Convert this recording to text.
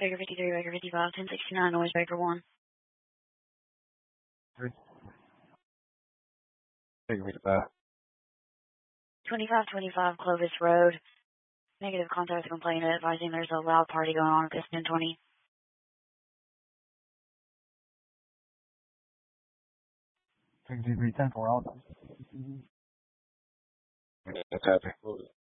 Baker 53, Baker 55, 1069, noise Baker 1. Baker 55. 2525 Clovis Road. Negative contact complainant advising there's a loud party going on at this 1020. Baker 53, 10-4 out. That's happy.